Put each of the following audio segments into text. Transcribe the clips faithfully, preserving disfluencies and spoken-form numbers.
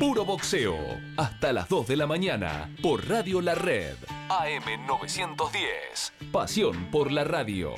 Puro boxeo, hasta las dos de la mañana, por Radio La Red, A M novecientos diez. Pasión por la radio.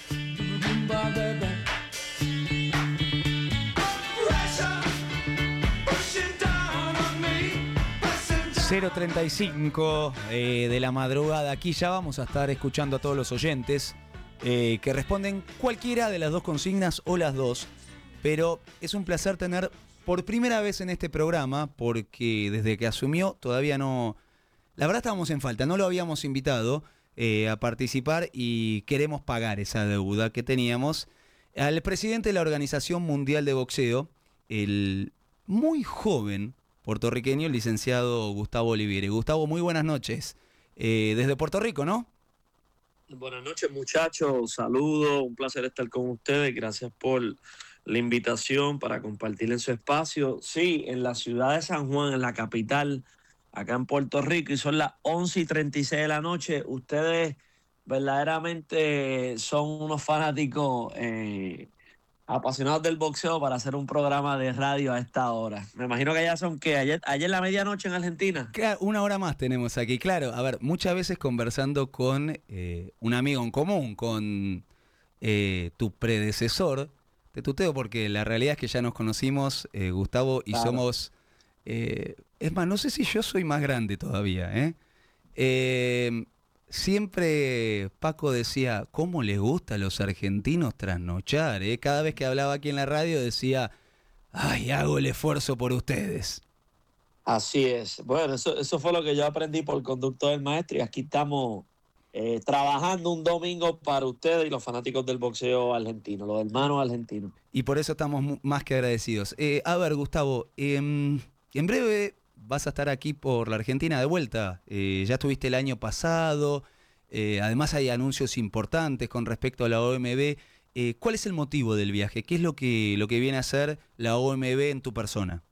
cero treinta y cinco eh, de la madrugada. Aquí ya vamos a estar escuchando a todos los oyentes eh, que responden cualquiera de las dos consignas o las dos. Pero es un placer tener por primera vez en este programa, porque desde que asumió todavía no... La verdad estábamos en falta, no lo habíamos invitado eh, a participar y queremos pagar esa deuda que teníamos. Al presidente de la Organización Mundial de Boxeo, el muy joven puertorriqueño, el licenciado Gustavo Olivieri. Gustavo, muy buenas noches. Eh, desde Puerto Rico, ¿no? Buenas noches, muchachos. Saludos, un placer estar con ustedes. Gracias por la invitación para compartir en su espacio. Sí, en la ciudad de San Juan, en la capital, acá en Puerto Rico, y son las once y treinta y seis de la noche. Ustedes verdaderamente son unos fanáticos eh, apasionados del boxeo para hacer un programa de radio a esta hora. Me imagino que ya son, ¿qué? Ayer, ayer la medianoche en Argentina. Claro, una hora más tenemos aquí, claro. A ver, muchas veces conversando con eh, un amigo en común, con eh, tu predecesor, te tuteo porque la realidad es que ya nos conocimos, eh, Gustavo, y claro. somos... Eh, es más, no sé si yo soy más grande todavía, ¿eh? Eh... Siempre Paco decía, ¿cómo les gusta a los argentinos trasnochar? ¿eh? Cada vez que hablaba aquí en la radio decía, ay, hago el esfuerzo por ustedes. Así es. Bueno, eso, eso fue lo que yo aprendí por el conducto del maestro, y aquí estamos eh, trabajando un domingo para ustedes y los fanáticos del boxeo argentino, los hermanos argentinos. Y por eso estamos más que agradecidos. Eh, a ver, Gustavo, eh, en breve... vas a estar aquí por la Argentina de vuelta. Eh, ya estuviste el año pasado. Eh, además hay anuncios importantes con respecto a la O M B. Eh, ¿Cuál es el motivo del viaje? ¿Qué es lo que, lo que viene a hacer la O M B en tu persona?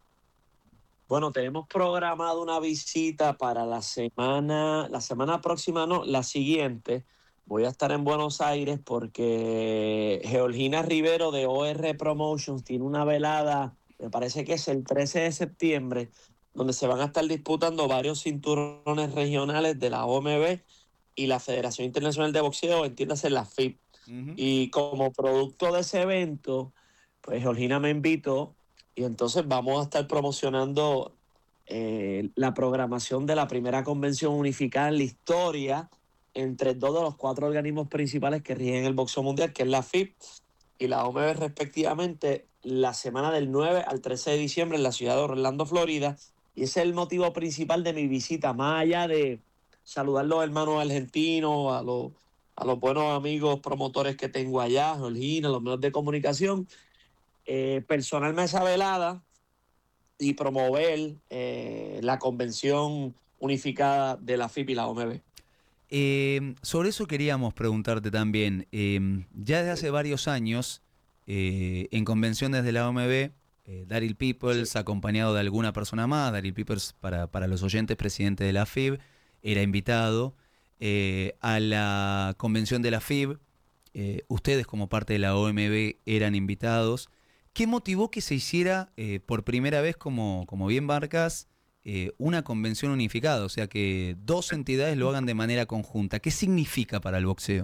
Bueno, tenemos programado una visita para la semana, la semana próxima, no, la siguiente. Voy a estar en Buenos Aires porque Georgina Rivero de O R Promotions tiene una velada, me parece que es el trece de septiembre, donde se van a estar disputando varios cinturones regionales de la O M B y la Federación Internacional de Boxeo, entiéndase la F I B. Uh-huh. Y como producto de ese evento, pues Georgina me invitó, y entonces vamos a estar promocionando eh, la programación de la primera convención unificada en la historia entre dos de los cuatro organismos principales que rigen el boxeo mundial, que es la F I B y la O M B respectivamente, la semana del nueve al trece de diciembre en la ciudad de Orlando, Florida. Y ese es el motivo principal de mi visita, más allá de saludar a los hermanos argentinos, a los, a los buenos amigos promotores que tengo allá, Georgina, los medios de comunicación, eh, personarme a esa velada y promover eh, la convención unificada de la F I B y la O M B. Eh, sobre eso queríamos preguntarte también. Eh, ya desde hace varios años, eh, en convenciones de la O M B, Eh, Daryl Peoples, sí, acompañado de alguna persona más. Daryl Peoples, para, para los oyentes, presidente de la F I B, era invitado eh, a la convención de la F I B. Eh, ustedes, como parte de la O M B, eran invitados. ¿Qué motivó que se hiciera eh, por primera vez, como, como bien marcas, eh, una convención unificada? O sea, que dos entidades lo hagan de manera conjunta. ¿Qué significa para el boxeo?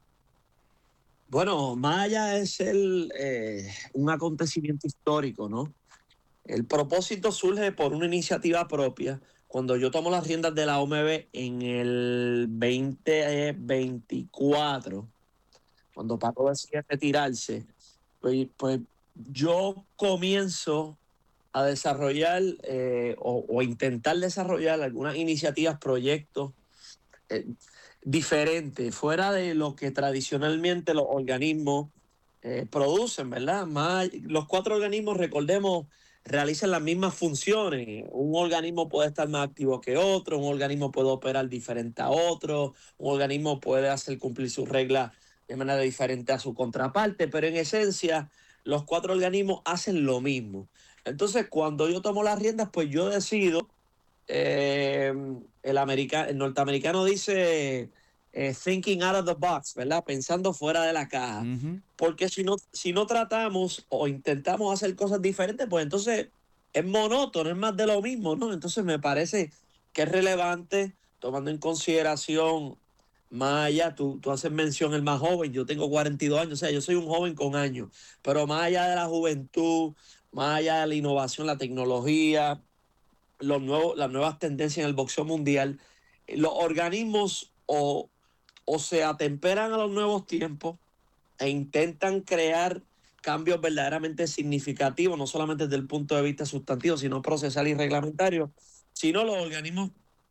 Bueno, más allá de ser eh, un acontecimiento histórico, ¿no? El propósito surge por una iniciativa propia. Cuando yo tomo las riendas de la O M B en el veinte veinticuatro, cuando Paco decide retirarse, pues, pues yo comienzo a desarrollar eh, o, o intentar desarrollar algunas iniciativas, proyectos, eh, diferente, fuera de lo que tradicionalmente los organismos eh, producen, ¿verdad? Más, los cuatro organismos, recordemos, realizan las mismas funciones. Un organismo puede estar más activo que otro, un organismo puede operar diferente a otro, un organismo puede hacer cumplir sus reglas de manera diferente a su contraparte, pero en esencia los cuatro organismos hacen lo mismo. Entonces, cuando yo tomo las riendas, pues yo decido, eh, el, americano, el norteamericano dice eh, thinking out of the box, ¿verdad? Pensando fuera de la caja. Uh-huh. Porque si no, si no tratamos o intentamos hacer cosas diferentes, pues entonces es monótono, es más de lo mismo, ¿no? Entonces me parece que es relevante, tomando en consideración, más allá, tú, tú haces mención el más joven, yo tengo cuarenta y dos años, o sea, yo soy un joven con años, pero más allá de la juventud, más allá de la innovación, la tecnología, los nuevos, las nuevas tendencias en el boxeo mundial, los organismos o, o se atemperan a los nuevos tiempos e intentan crear cambios verdaderamente significativos, no solamente desde el punto de vista sustantivo, sino procesal y reglamentario, sino los organismos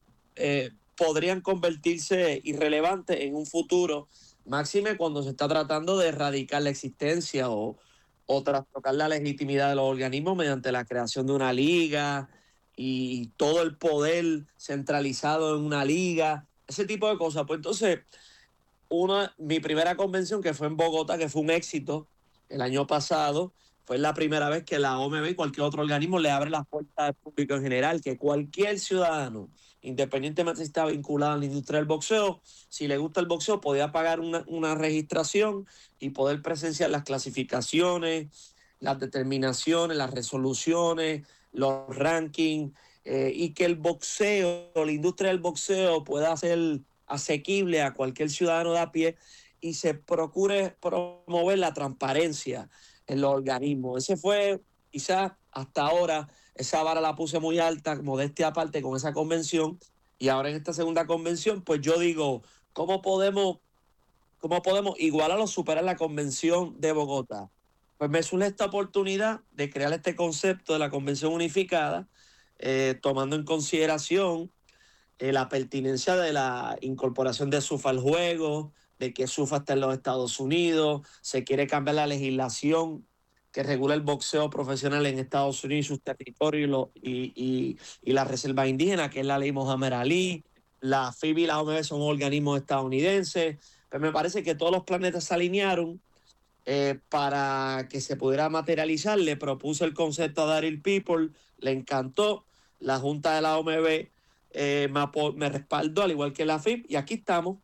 eh, podrían convertirse irrelevantes en un futuro, máxime cuando se está tratando de erradicar la existencia o, o trastocar la legitimidad de los organismos mediante la creación de una liga y todo el poder centralizado en una liga, ese tipo de cosas. Pues entonces, una, mi primera convención, que fue en Bogotá, que fue un éxito el año pasado, fue la primera vez que la O M B y cualquier otro organismo le abre las puertas al público en general, que cualquier ciudadano, independientemente si está vinculado a la industria del boxeo, si le gusta el boxeo, podía pagar una, una registración y poder presenciar las clasificaciones, las determinaciones, las resoluciones, los rankings, eh, y que el boxeo, la industria del boxeo pueda ser asequible a cualquier ciudadano de a pie y se procure promover la transparencia en los organismos. Ese fue, quizás hasta ahora, esa vara la puse muy alta, modestia aparte, con esa convención, y ahora en esta segunda convención, pues yo digo, ¿cómo podemos, cómo podemos igualar o superar la convención de Bogotá? Pues me surge esta oportunidad de crear este concepto de la convención unificada, eh, tomando en consideración eh, la pertinencia de la incorporación de SUFA al juego, de que SUFA está en los Estados Unidos, se quiere cambiar la legislación que regula el boxeo profesional en Estados Unidos y sus territorios y, lo, y, y, y la reserva indígena, que es la ley Mohamed Ali, la F I B y la O M B son organismos estadounidenses. Pero me parece que todos los planetas se alinearon eh, para que se pudiera materializar. Le propuse el concepto a Daryl People, le encantó, la Junta de la O M B eh, me, me respaldó, al igual que la F I B, y aquí estamos.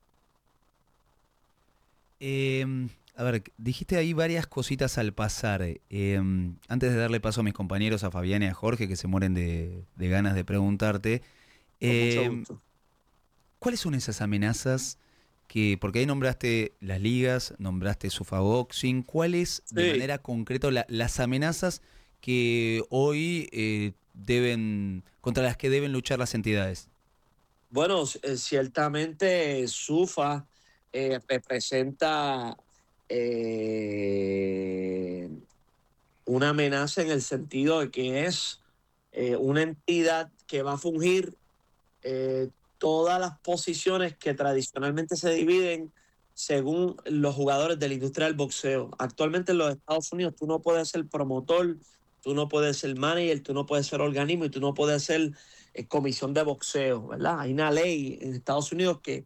Eh, a ver, dijiste ahí varias cositas al pasar. Eh, antes de darle paso a mis compañeros, a Fabián y a Jorge, que se mueren de, de ganas de preguntarte, eh, Con mucho gusto. ¿cuáles son esas amenazas que, porque ahí nombraste las ligas, nombraste SUFA Boxing, ¿cuáles de Sí. manera concreta la, las amenazas que hoy eh, deben, contra las que deben luchar las entidades? Bueno, eh, ciertamente SUFA eh, representa eh, una amenaza en el sentido de que es eh, una entidad que va a fungir eh, todas las posiciones que tradicionalmente se dividen según los jugadores de la industria del boxeo. Actualmente en los Estados Unidos tú no puedes ser promotor, tú no puedes ser manager, tú no puedes ser organismo y tú no puedes ser eh, comisión de boxeo, ¿verdad? Hay una ley en Estados Unidos que,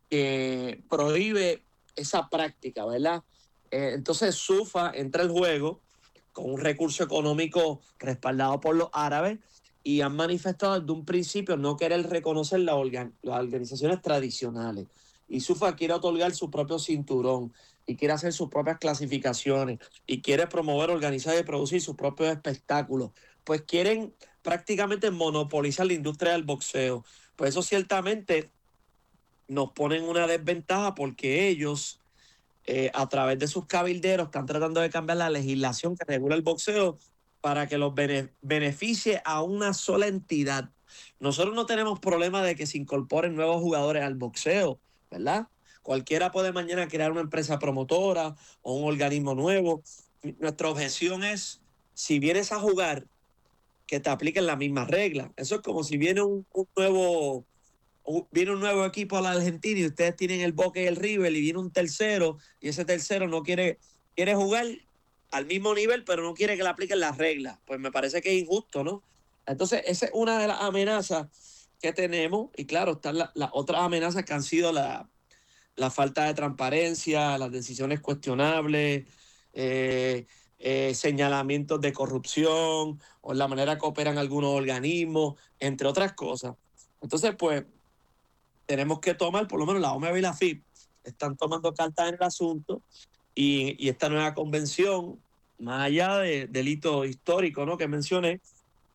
que prohíbe esa práctica, ¿verdad? Eh, entonces SUFA entra al juego con un recurso económico respaldado por los árabes y han manifestado desde un principio no querer reconocer la organ las organizaciones tradicionales. Y SUFA quiere otorgar su propio cinturón y quiere hacer sus propias clasificaciones y quiere promover, organizar y producir sus propios espectáculos. Pues quieren prácticamente monopolizar la industria del boxeo. Pues eso ciertamente nos pone en una desventaja porque ellos, eh, a través de sus cabilderos, están tratando de cambiar la legislación que regula el boxeo para que los bene beneficie a una sola entidad. Nosotros no tenemos problema de que se incorporen nuevos jugadores al boxeo, ¿verdad? Cualquiera puede mañana crear una empresa promotora o un organismo nuevo. Nuestra objeción es, si vienes a jugar, que te apliquen las mismas reglas. Eso es como si viene un, un nuevo... viene un nuevo equipo a la Argentina y ustedes tienen el Boca y el River y viene un tercero y ese tercero no quiere, quiere jugar al mismo nivel, pero no quiere que le apliquen las reglas. Pues me parece que es injusto, ¿no? Entonces, esa es una de las amenazas que tenemos. Y claro, están las la otras amenazas que han sido la, la falta de transparencia, las decisiones cuestionables, eh, eh, señalamientos de corrupción o la manera que operan algunos organismos, entre otras cosas. Entonces, pues, tenemos que tomar, por lo menos la O M B y la F I B están tomando cartas en el asunto y, y esta nueva convención, más allá de, del hito histórico, ¿no?, que mencioné,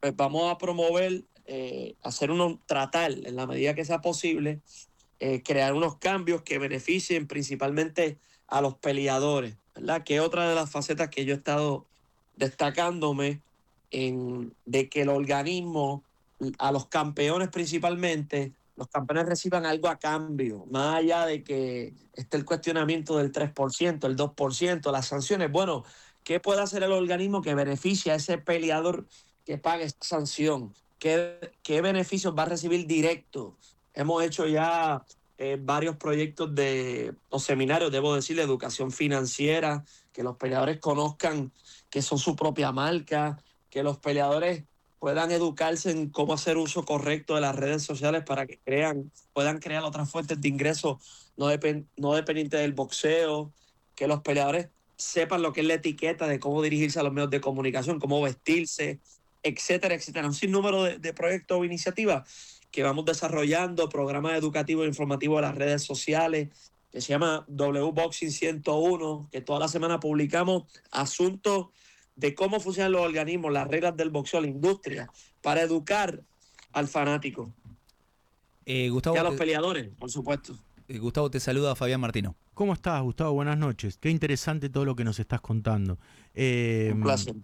pues vamos a promover, eh, hacer uno, tratar en la medida que sea posible, eh, crear unos cambios que beneficien principalmente a los peleadores, ¿verdad? Que es otra de las facetas que yo he estado destacándome en, de que el organismo, a los campeones principalmente, los campeones reciban algo a cambio, más allá de que esté el cuestionamiento del tres por ciento, el dos por ciento, las sanciones. Bueno, ¿qué puede hacer el organismo que beneficie a ese peleador que pague esa sanción? ¿Qué, qué beneficios va a recibir directo? Hemos hecho ya eh, varios proyectos de, o seminarios, debo decir, de educación financiera, que los peleadores conozcan que son su propia marca, que los peleadores puedan educarse en cómo hacer uso correcto de las redes sociales para que crean, puedan crear otras fuentes de ingresos no, depend, no dependientes del boxeo, que los peleadores sepan lo que es la etiqueta de cómo dirigirse a los medios de comunicación, cómo vestirse, etcétera, etcétera. Un sinnúmero de, de proyectos o iniciativas que vamos desarrollando, programas educativos e informativos de las redes sociales, que se llama W Boxing ciento uno, que toda la semana publicamos asuntos de cómo funcionan los organismos, las reglas del boxeo, la industria, para educar al fanático. Eh, Gustavo, y a los te, peleadores, por supuesto. Eh, Gustavo, te saluda Fabián Martino. ¿Cómo estás, Gustavo? Buenas noches. Qué interesante todo lo que nos estás contando. Eh, Un placer.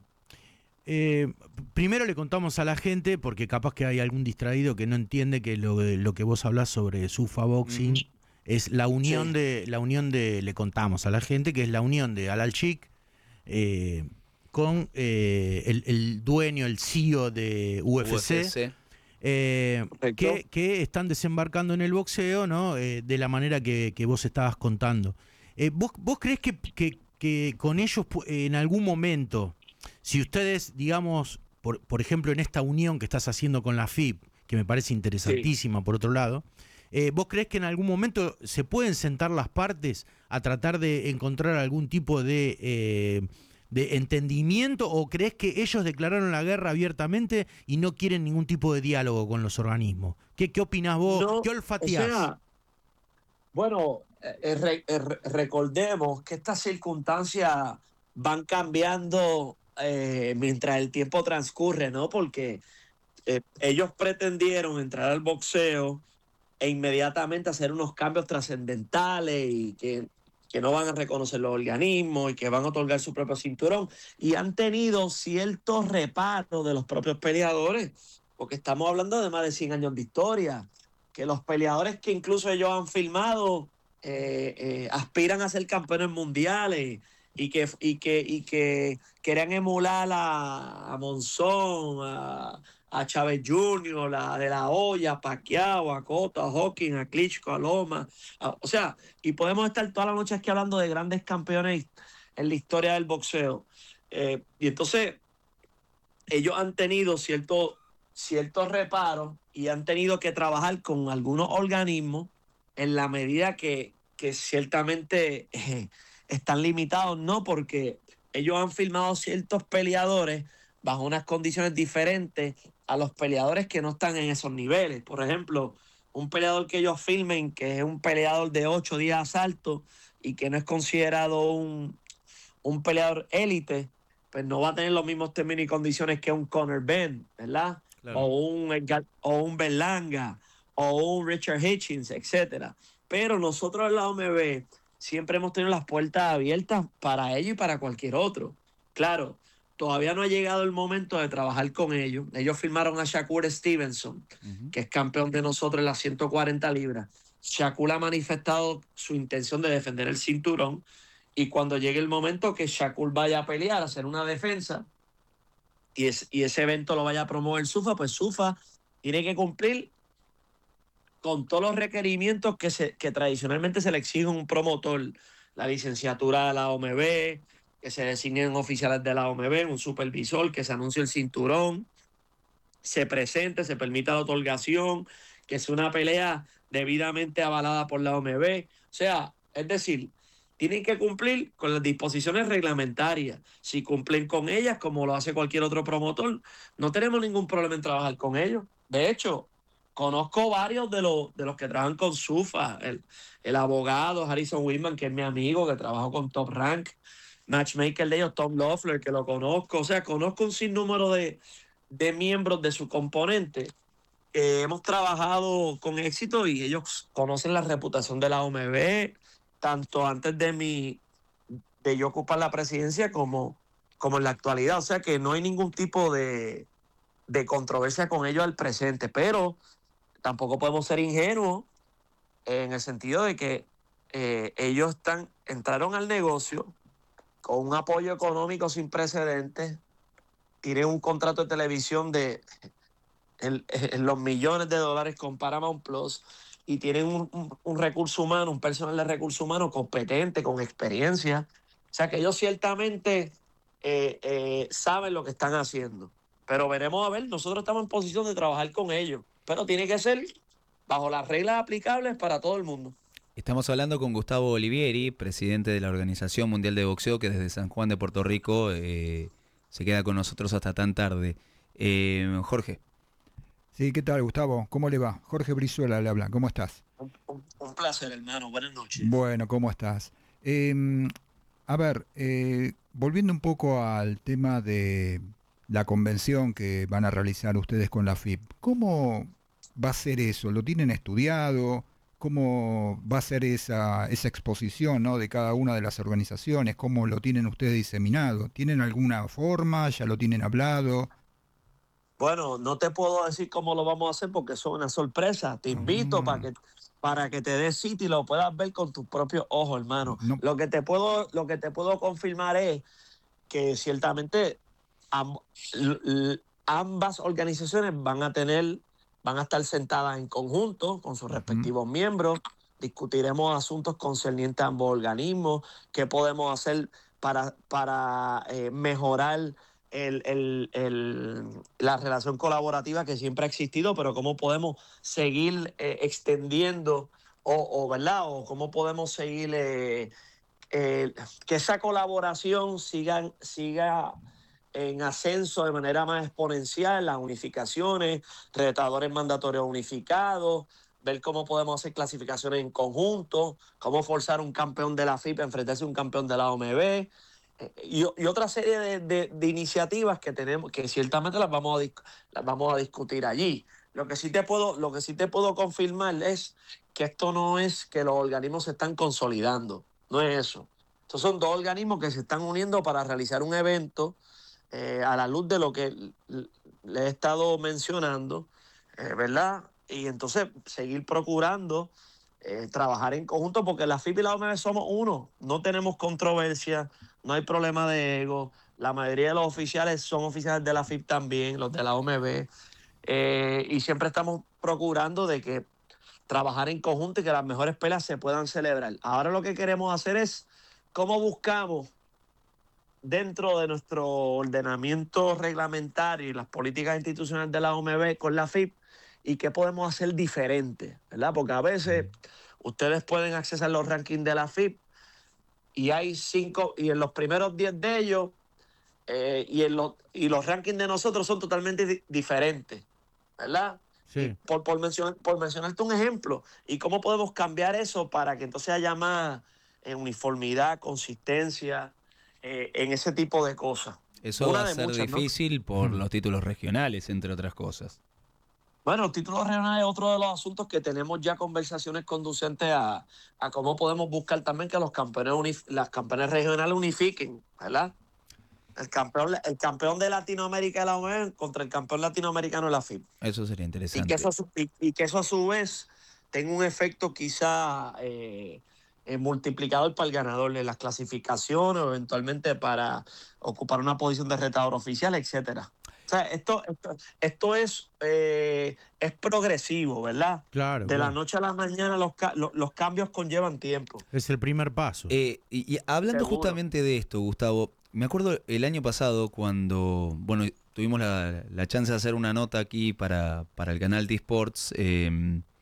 Eh, primero le contamos a la gente, porque capaz que hay algún distraído que no entiende que lo, lo que vos hablás sobre Zuffa Boxing mm. es la unión sí. de, la unión de, le contamos a la gente que es la unión de Al Alchik eh, con eh, el, el dueño, el C E O de U F C, U F C. Eh, que, que están desembarcando en el boxeo, ¿no? Eh, de la manera que, que vos estabas contando. Eh, ¿vos, ¿Vos creés que, que, que con ellos en algún momento, si ustedes, digamos, por, por ejemplo, en esta unión que estás haciendo con la F I B, que me parece interesantísima, sí. por otro lado, eh, ¿vos creés que en algún momento se pueden sentar las partes a tratar de encontrar algún tipo de, eh, de entendimiento, o creés que ellos declararon la guerra abiertamente y no quieren ningún tipo de diálogo con los organismos? ¿Qué, qué opinás vos? No, ¿Qué olfateás? O sea, bueno, eh, re, eh, recordemos que estas circunstancias van cambiando eh, mientras el tiempo transcurre, ¿no? Porque eh, ellos pretendieron entrar al boxeo e inmediatamente hacer unos cambios trascendentales y que, que no van a reconocer los organismos y que van a otorgar su propio cinturón. Y han tenido ciertos reparos de los propios peleadores, porque estamos hablando de más de cien años de historia, que los peleadores que incluso ellos han filmado eh, eh, aspiran a ser campeones mundiales y que, y que, y que querían emular a, a Monzón, a, a Chávez junior, a De La Hoya, a Pacquiao, a Cotto, a Hawkins, a Klitschko, a Loma. A, o sea, y podemos estar toda la noche aquí hablando de grandes campeones en la historia del boxeo. Eh, y entonces, ellos han tenido ciertos ciertos reparos y han tenido que trabajar con algunos organismos en la medida que, que ciertamente eh, están limitados, no, porque ellos han filmado ciertos peleadores bajo unas condiciones diferentes a los peleadores que no están en esos niveles. Por ejemplo, un peleador que ellos filmen, que es un peleador de ocho días de asalto y que no es considerado un, un peleador élite, pues no va a tener los mismos términos y condiciones que un Conor Benn, ¿verdad? Claro. O un Edgar, o un Berlanga, o un Richard Hitchens, etcétera. Pero nosotros en la O M B siempre hemos tenido las puertas abiertas para ellos y para cualquier otro. Claro, todavía no ha llegado el momento de trabajar con ellos. Ellos firmaron a Shakur Stevenson, uh-huh. que es campeón de nosotros en las ciento cuarenta libras. Shakur ha manifestado su intención de defender el cinturón, y cuando llegue el momento que Shakur vaya a pelear, a hacer una defensa, y, es, y ese evento lo vaya a promover Zuffa, pues Zuffa tiene que cumplir con todos los requerimientos que, se, que tradicionalmente se le exige a un promotor. La licenciatura de la O M B, que se designen oficiales de la O M B, un supervisor, que se anuncie el cinturón, se presente, se permita la otorgación, que sea una pelea debidamente avalada por la O M B. O sea, es decir, tienen que cumplir con las disposiciones reglamentarias. Si cumplen con ellas, como lo hace cualquier otro promotor, no tenemos ningún problema en trabajar con ellos. De hecho, conozco varios de los, de los que trabajan con Zuffa. El, el abogado Harrison Whitman, que es mi amigo, que trabajó con Top Rank. Matchmaker de ellos, Tom Loeffler, que lo conozco. O sea, conozco un sinnúmero de, de miembros de su componente. Eh, hemos trabajado con éxito y ellos conocen la reputación de la O M B, tanto antes de mi de yo ocupar la presidencia como, como en la actualidad. O sea que no hay ningún tipo de, de controversia con ellos al presente, pero tampoco podemos ser ingenuos en el sentido de que eh, ellos están, entraron al negocio con un apoyo económico sin precedentes, tienen un contrato de televisión de en, en los millones de dólares con Paramount Plus y tienen un, un, un recurso humano, un personal de recursos humanos competente, con experiencia. O sea que ellos ciertamente eh, eh, saben lo que están haciendo. Pero veremos a ver, nosotros estamos en posición de trabajar con ellos, pero tiene que ser bajo las reglas aplicables para todo el mundo. Estamos hablando con Gustavo Olivieri, presidente de la Organización Mundial de Boxeo, que desde San Juan de Puerto Rico eh, se queda con nosotros hasta tan tarde. Eh, Jorge. Sí, ¿qué tal, Gustavo? ¿Cómo le va? Jorge Brizuela le habla. ¿Cómo estás? Un, un, un placer, hermano. Buenas noches. Bueno, ¿cómo estás? Eh, a ver, eh, volviendo un poco al tema de la convención que van a realizar ustedes con la F I P, ¿cómo va a ser eso? ¿Lo tienen estudiado? ¿Cómo va a ser esa, esa exposición, ¿no?, de cada una de las organizaciones? ¿Cómo lo tienen ustedes diseminado? ¿Tienen alguna forma? ¿Ya lo tienen hablado? Bueno, no te puedo decir cómo lo vamos a hacer porque eso es una sorpresa. Te invito mm. para que para que te des sitio y lo puedas ver con tus propios ojos, hermano. No. Lo que te puedo lo que te puedo confirmar es que ciertamente amb, ambas organizaciones van a tener van a estar sentadas en conjunto con sus respectivos uh-huh. miembros. Discutiremos asuntos concernientes a ambos organismos, qué podemos hacer para, para eh, mejorar el, el, el, la relación colaborativa que siempre ha existido, pero cómo podemos seguir eh, extendiendo o, o, ¿verdad? O cómo podemos seguir eh, eh, que esa colaboración siga, siga en ascenso de manera más exponencial, las unificaciones, retadores mandatorios unificados, ver cómo podemos hacer clasificaciones en conjunto, cómo forzar un campeón de la F I P a enfrentarse a un campeón de la O M B, eh, y, y otra serie de, de, de iniciativas que tenemos, que ciertamente las vamos, a, las vamos a discutir allí. Lo que sí te puedo, lo que sí te puedo confirmar es que esto no es que los organismos se están consolidando, no es eso. Estos son dos organismos que se están uniendo para realizar un evento Eh, a la luz de lo que le he estado mencionando, eh, ¿verdad? Y entonces seguir procurando eh, trabajar en conjunto, porque la F I P y la O M B somos uno, no tenemos controversia, no hay problema de ego, la mayoría de los oficiales son oficiales de la F I P también, los de la O M B, eh, y siempre estamos procurando de que trabajar en conjunto y que las mejores peleas se puedan celebrar. Ahora lo que queremos hacer es cómo buscamos dentro de nuestro ordenamiento reglamentario y las políticas institucionales de la O M B con la F I P y qué podemos hacer diferente, ¿verdad? Porque a veces ustedes pueden accesar los rankings de la F I P y hay cinco, y en los primeros diez de ellos eh, y, en los, y los rankings de nosotros son totalmente di- diferentes, ¿verdad? Sí. Por, por, mencionar, por mencionarte un ejemplo, y cómo podemos cambiar eso para que entonces haya más eh, uniformidad, consistencia, Eh, en ese tipo de cosas. Eso Una va a de ser muchas, difícil, ¿no?, por Mm. los títulos regionales, entre otras cosas. Bueno, los títulos regionales es otro de los asuntos que tenemos ya conversaciones conducentes a, a cómo podemos buscar también que los campeones unif- las campeones regionales unifiquen, ¿verdad? El campeón, el campeón de Latinoamérica de la O M B contra el campeón latinoamericano de la F I P. Eso sería Y interesante. que eso, y, y que eso a su vez tenga un efecto quizá eh, eh, multiplicador para el ganador de las clasificaciones o eventualmente para ocupar una posición de retador oficial, etcétera. O sea, esto, esto, esto es, eh, es progresivo, ¿verdad? Claro. De claro. la noche a la mañana los, los, los cambios conllevan tiempo. Es el primer paso. Eh, y, y hablando Seguro. justamente de esto, Gustavo, me acuerdo el año pasado cuando, bueno, tuvimos la, la chance de hacer una nota aquí para, para el canal T-Sports. Eh,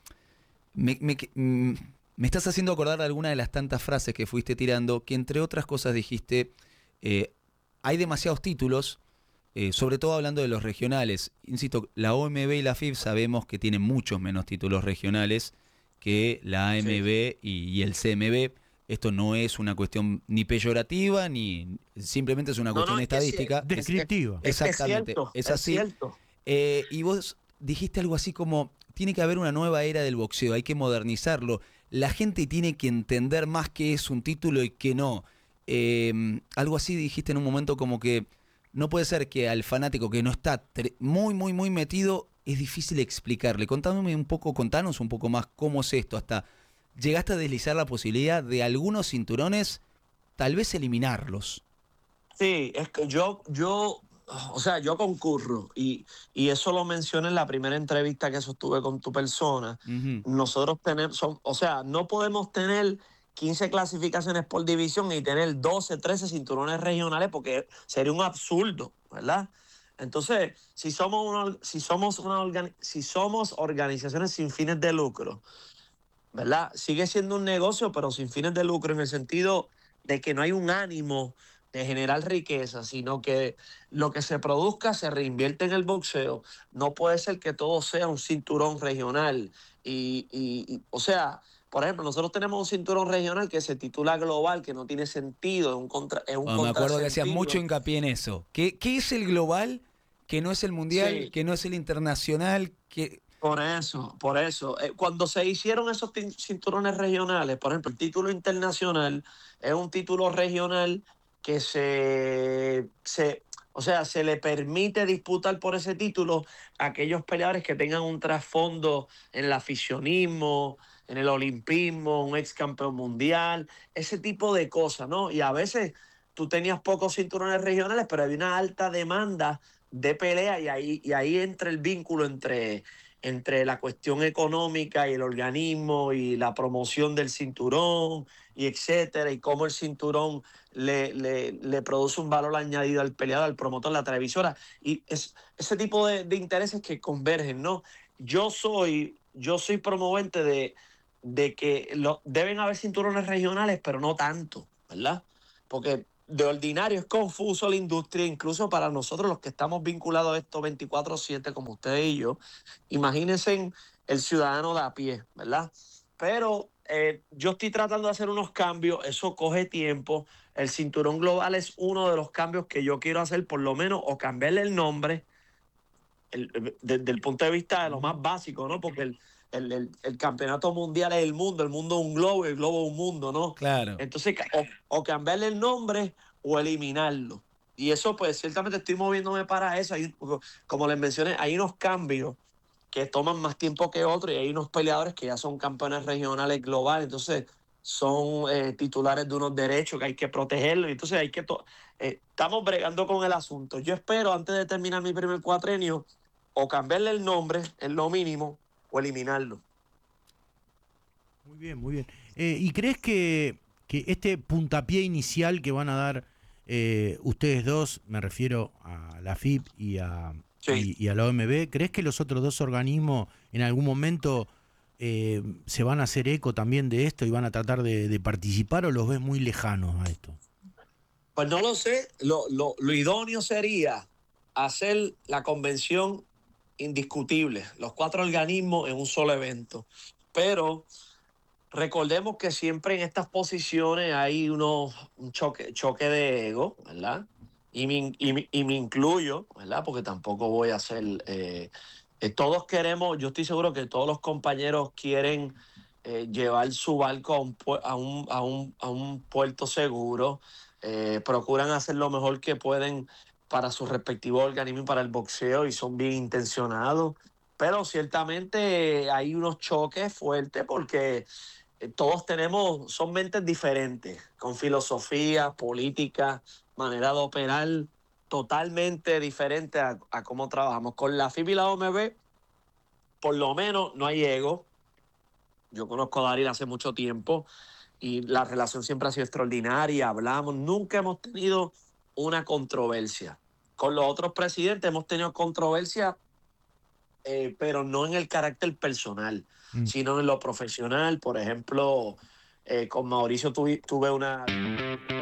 me, me, me estás haciendo acordar alguna de las tantas frases que fuiste tirando, que entre otras cosas dijiste, eh, hay demasiados títulos, eh, sobre todo hablando de los regionales. Insisto, la O M B y la F I P sabemos que tienen muchos menos títulos regionales que la A M B sí. y, y el C M B. Esto no es una cuestión ni peyorativa, ni simplemente es una No, cuestión no, estadística. Descriptiva. Es, exactamente. Es, cierto, es así. Es cierto. Eh, y vos dijiste algo así como, tiene que haber una nueva era del boxeo, hay que modernizarlo. La gente tiene que entender más qué es un título y qué no. Eh, algo así dijiste en un momento como que no puede ser que al fanático que no está muy, muy, muy metido, es difícil explicarle. Contame un poco, contanos un poco más cómo es esto. Hasta llegaste a deslizar la posibilidad de algunos cinturones, tal vez eliminarlos. Sí, es que yo, yo, o sea, yo concurro y, y eso lo mencioné en la primera entrevista que sostuve con tu persona. Uh-huh. Nosotros tenemos, son, o sea, no podemos tener quince clasificaciones por división y tener doce, trece cinturones regionales porque sería un absurdo, ¿verdad? Entonces, si somos una, si somos una organi- si somos organizaciones sin fines de lucro, ¿verdad? Sigue siendo un negocio, pero sin fines de lucro, en el sentido de que no hay un ánimo de generar riqueza, sino que lo que se produzca se reinvierte en el boxeo. No puede ser que todo sea un cinturón regional. Y, y, y o sea, por ejemplo, nosotros tenemos un cinturón regional que se titula Global, que no tiene sentido, es un, contra, es un Bueno, me acuerdo que hacías contrasentido. mucho hincapié en eso. ¿Qué, ¿Qué es el global? Que no es el mundial, Sí. que no es el internacional, que... Por eso, por eso. Eh, cuando se hicieron esos tin- cinturones regionales, por ejemplo, el título internacional es un título regional que se, se, o sea, se le permite disputar por ese título a aquellos peleadores que tengan un trasfondo en el aficionismo, en el olimpismo, un ex campeón mundial, ese tipo de cosas, ¿no? Y a veces tú tenías pocos cinturones regionales, pero había una alta demanda de pelea y ahí, y ahí entra el vínculo entre entre la cuestión económica y el organismo y la promoción del cinturón y etcétera, y cómo el cinturón le, le, le produce un valor añadido al peleador, al promotor, la televisora, y es ese tipo de, de intereses que convergen, ¿no? Yo soy, yo soy promovente de, de que lo, deben haber cinturones regionales, pero no tanto, ¿verdad? Porque de ordinario es confuso la industria, incluso para nosotros los que estamos vinculados a esto veinticuatro siete, como ustedes y yo. Imagínense el ciudadano de a pie, ¿verdad? Pero eh, yo estoy tratando de hacer unos cambios, eso coge tiempo. El cinturón global es uno de los cambios que yo quiero hacer, por lo menos, o cambiarle el nombre, el, desde el punto de vista de lo más básico, ¿no? Porque el, el, el, el campeonato mundial es el mundo, el mundo es un globo, el globo es un mundo, ¿no? Claro. Entonces, o, o cambiarle el nombre o eliminarlo. Y eso, pues, ciertamente estoy moviéndome para eso. Hay, como les mencioné, hay unos cambios que toman más tiempo que otros y hay unos peleadores que ya son campeones regionales globales, entonces son eh, titulares de unos derechos que hay que protegerlos, entonces hay que... Eh, estamos bregando con el asunto. Yo espero, antes de terminar mi primer cuatrenio, o cambiarle el nombre, en lo mínimo, o eliminarlo. Muy bien, muy bien. Eh, ¿Y crees que, que este puntapié inicial que van a dar eh, ustedes dos, me refiero a la F I P y a, Sí. y, y a la O M B, crees que los otros dos organismos en algún momento eh, se van a hacer eco también de esto y van a tratar de, de participar, o los ves muy lejanos a esto? Pues no lo sé, lo, lo, lo idóneo sería hacer la convención indiscutible, los cuatro organismos en un solo evento, pero recordemos que siempre en estas posiciones hay unos, un choque, choque de ego, ¿verdad? Y me, y, me, y me incluyo, ¿verdad? Porque tampoco voy a hacer... Eh, eh, todos queremos, yo estoy seguro que todos los compañeros quieren eh, llevar su barco a un, a un, a un, a un puerto seguro, eh, procuran hacer lo mejor que pueden para su respectivo organismo y para el boxeo y son bien intencionados, pero ciertamente hay unos choques fuertes porque todos tenemos, son mentes diferentes, con filosofía, política, manera de operar totalmente diferente a, a cómo trabajamos. Con la F I B y la O M B, por lo menos no hay ego. Yo conozco a Daryl hace mucho tiempo y la relación siempre ha sido extraordinaria, hablamos, nunca hemos tenido una controversia. Con los otros presidentes hemos tenido controversia, eh, pero no en el carácter personal, mm. sino en lo profesional. Por ejemplo, eh, con Mauricio tuve, tuve una...